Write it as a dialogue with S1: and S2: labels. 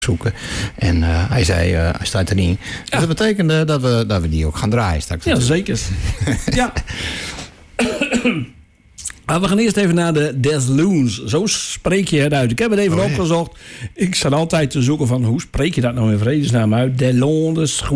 S1: zoeken. En hij zei, hij staat erin. Dus dat betekende dat we die ook gaan draaien straks.
S2: Ja, zeker. Ja. Maar we gaan eerst even naar de Des Loons. Zo spreek je het uit. Ik heb het even opgezocht. Ik zat altijd te zoeken van hoe spreek je dat nou in vredesnaam uit? Des Loons.